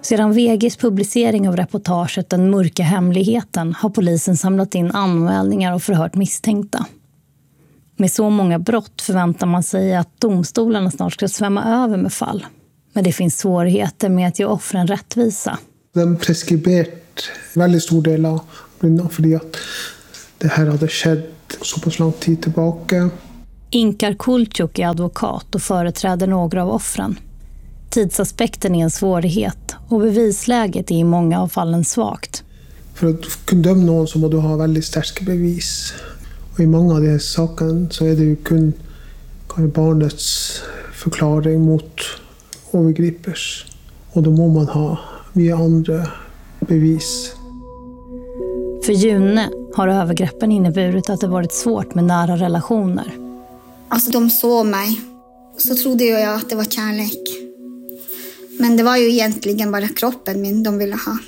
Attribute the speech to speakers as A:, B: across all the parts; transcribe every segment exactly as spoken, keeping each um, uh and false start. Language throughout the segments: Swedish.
A: Sedan V G:s publicering av reportaget Den mörka hemligheten har polisen samlat in anmälningar och förhört misstänkta. Med så många brott förväntar man sig att domstolarna snart ska svämma över med fall. Men det finns svårigheter med att ge offren rättvisa.
B: Den preskriberat väldigt stor del av brunna för att det här hade skett så pass lång tid tillbaka.
A: Inkar Kultjuk är advokat och företräder några av offren. Tidsaspekten är en svårighet och bevisläget är i många av fallen svagt.
B: För att kunna döma någon så måste du ha väldigt starka bevis. Och i många av de här sakerna så är det ju kun barnets förklaring mot övergripers. Och då må man ha via andra bevis.
A: För June har övergreppen inneburit att det varit svårt med nära relationer.
C: Alltså de såg mig. Så trodde jag att det var kärlek. Men det var ju egentligen bara kroppen min de ville ha.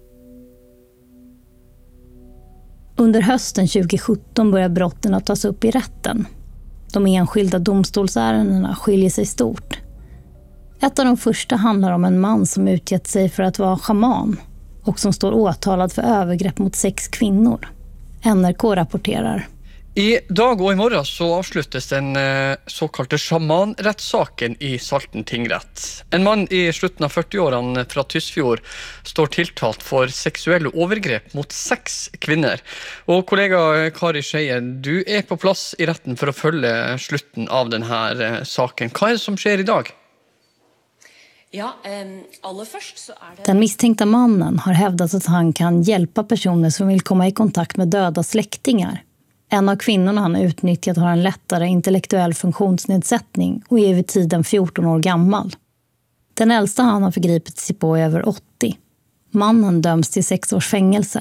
A: Under hösten tjugo sjutton börjar brotten att tas upp i rätten. De enskilda domstolsärendena skiljer sig stort. Ett av de första handlar om en man som utgett sig för att vara schaman och som står åtalad för övergrepp mot sex kvinnor. N R K rapporterar.
D: I dag och imorgon så avsluttes den så kallade schamanrättssaken i Salten tingrett. En man i slutet av fyrtioåren från Tysfjord står tilltalt för sexuella övergrepp mot sex kvinnor. Och kollega Kari Skeier, du är på plats i rätten för att följa slutten av den här saken. Vad är det som sker idag?
E: Ja, um, allra först så är det...
A: Den misstänkta mannen har hävdat att han kan hjälpa personer som vill komma i kontakt med döda släktingar. En av kvinnorna han utnyttjat har en lättare intellektuell funktionsnedsättning och är vid tiden fjorton år gammal. Den äldsta han har förgripit sig på är över åttio. Mannen döms till sex års fängelse.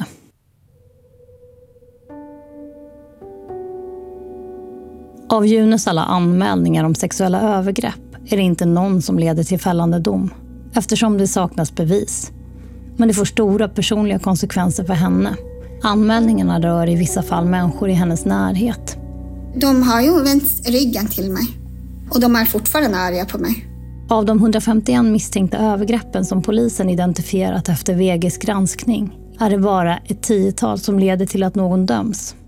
A: Av Junes alla anmälningar om sexuella övergrepp är det inte någon som leder till fällande dom, eftersom det saknas bevis. Men det får stora personliga konsekvenser för henne. Anmälningarna rör i vissa fall människor i hennes närhet.
C: De har ju vänt ryggen till mig. Och de är fortfarande arga på mig.
A: Av de hundrafemtioen misstänkta övergreppen som polisen identifierat efter V G:s granskning är det bara ett tiotal som leder till att någon döms.